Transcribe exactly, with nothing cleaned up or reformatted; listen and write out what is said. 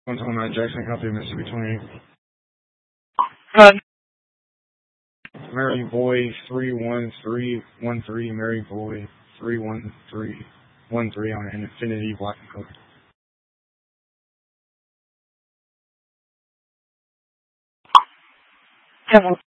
one twenty-nine Jackson, copy Mississippi twenty-eight. Uh, Mary Boy three one three one three, Mary Boy three one three one three on an Infinity black and color. ten